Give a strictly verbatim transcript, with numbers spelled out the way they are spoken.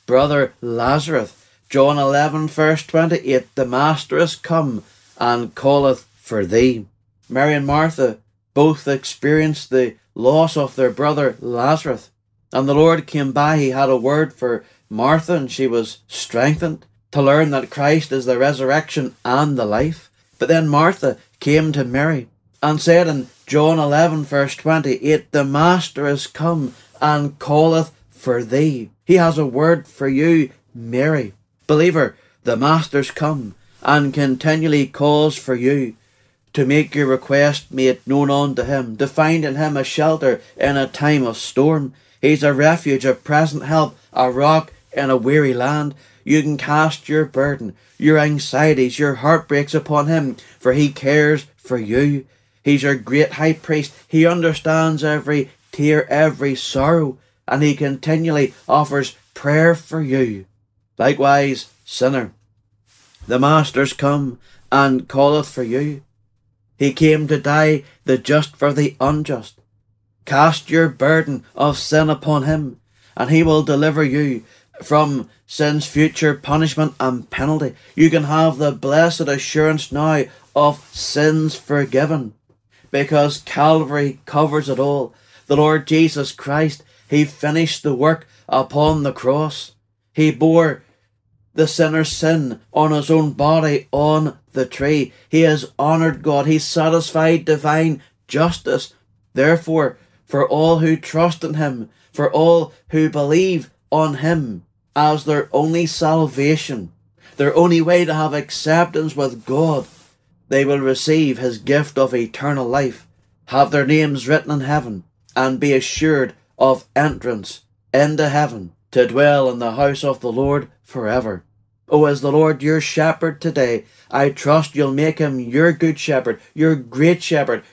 brother Lazarus. John eleven verse twenty-eight, the Master is come and calleth for thee. Mary and Martha both experienced the loss of their brother Lazarus, and the Lord came by. He had a word for Martha, and she was strengthened to learn that Christ is the resurrection and the life. But then Martha came to Mary and said in John eleven verse twenty-eight, the Master is come and calleth for thee. He has a word for you, Mary. Believer, the Master's come and continually calls for you to make your request made known unto him, to find in him a shelter in a time of storm. He's a refuge, a present help, a rock in a weary land. You can cast your burden, your anxieties, your heartbreaks upon him, for he cares for you. He's your great high priest. He understands every tear, every sorrow, and he continually offers prayer for you. Likewise, sinner, the Master's come and calleth for you. He came to die, the just for the unjust. Cast your burden of sin upon him, and he will deliver you from sin's future punishment and penalty. You can have the blessed assurance now of sins forgiven, because Calvary covers it all. The Lord Jesus Christ, he finished the work upon the cross. He bore the sinner's sin on his own body on the tree. He has honoured God. He satisfied divine justice. Therefore, for all who trust in him, for all who believe on him as their only salvation, their only way to have acceptance with God, they will receive his gift of eternal life, have their names written in heaven, and be assured of entrance into heaven to dwell in the house of the Lord forever. Oh, as the Lord your shepherd today, I trust you'll make him your good shepherd, your great shepherd,